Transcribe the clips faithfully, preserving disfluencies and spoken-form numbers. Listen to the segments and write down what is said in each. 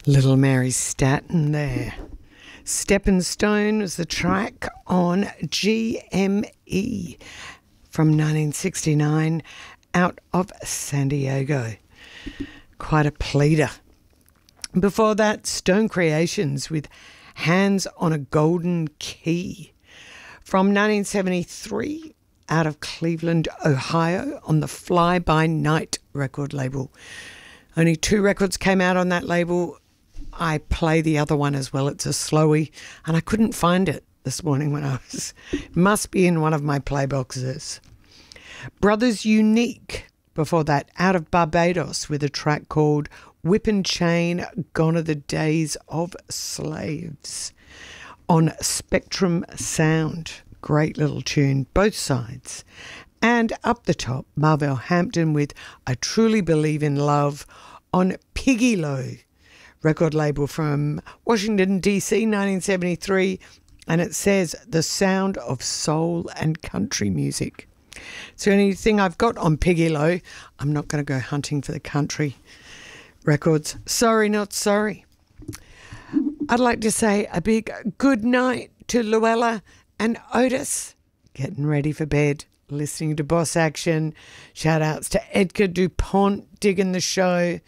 Little Mary Staton there. Stepping Stone was the track on G M E from nineteen sixty-nine out of San Diego. Quite a pleader. Before that, Stone Creations with Hands on a Golden Key from nineteen seventy-three out of Cleveland, Ohio on the Fly By Night record label. Only two records came out on that label. I play the other one as well. It's a slowie, and I couldn't find it this morning when I was... It must be in one of my play boxes. Brothers Unique, before that, out of Barbados with a track called Whip and Chain, Gone Are the Days of Slaves on Spectrum Sound. Great little tune, both sides. And up the top, Marvell Hampton with I Truly Believe in Love on Piggy Low record label from Washington, D C, nineteen seventy-three, and it says the sound of soul and country music. It's the only thing I've got on Piggy Low. I'm not going to go hunting for the country records. Sorry, not sorry. I'd like to say a big good night to Luella and Otis, getting ready for bed, listening to Boss Action. Shout outs to Edgar DuPont, digging the show.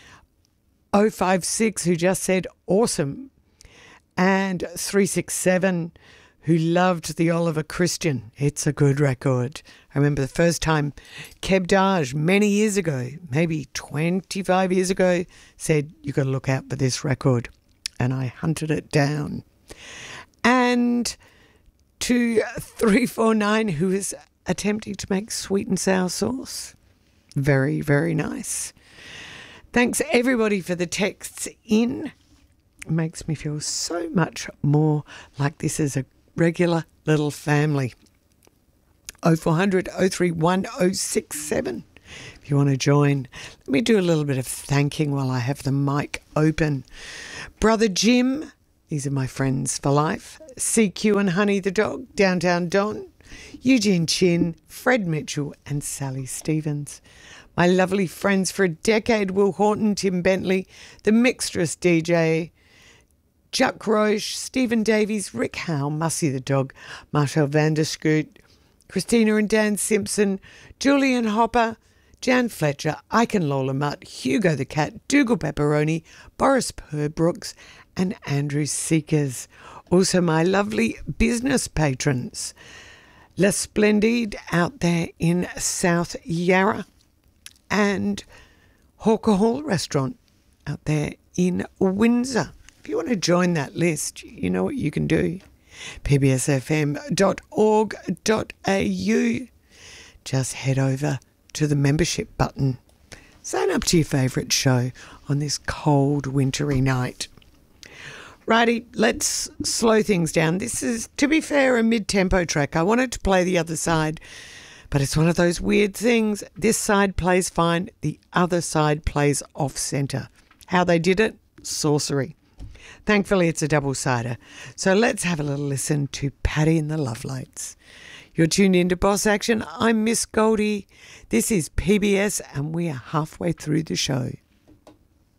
oh five six, who just said awesome. And three six seven, who loved the Oliver Christian. It's a good record. I remember the first time Keb Daj, many years ago, maybe twenty-five years ago, said, you got to look out for this record. And I hunted it down. And to three four nine, who is attempting to make sweet and sour sauce. Very, very nice. Thanks everybody for the texts in. It makes me feel so much more like this is a regular little family. oh four hundred, oh three one, oh six seven if you want to join. Let me do a little bit of thanking while I have the mic open. Brother Jim, these are my friends for life. C Q and Honey the dog, Downtown Don, Eugene Chin, Fred Mitchell and Sally Stevens. My lovely friends for a decade, Will Horton, Tim Bentley, the Mixtress D J, Chuck Roche, Stephen Davies, Rick Howe, Mussy the dog, Marshall Vanderscoot, Christina and Dan Simpson, Julian Hopper, Jan Fletcher, Ike and Lola Mutt, Hugo the Cat, Dougal Pepperoni, Boris Purbrooks and Andrew Seekers. Also my lovely business patrons, La Splendide out there in South Yarra, and Hawker Hall Restaurant out there in Windsor. If you want to join that list, you know what you can do. p b s f m dot org dot a u. Just head over to the membership button. Sign up to your favourite show on this cold, wintry night. Righty, let's slow things down. This is, to be fair, a mid-tempo track. I wanted to play the other side, but it's one of those weird things. This side plays fine, the other side plays off-centre. How they did it? Sorcery. Thankfully, it's a double-sider. So let's have a little listen to Paddy and the Lovelights. You're tuned into Boss Action. I'm Miss Goldie. This is P B S, and we are halfway through the show.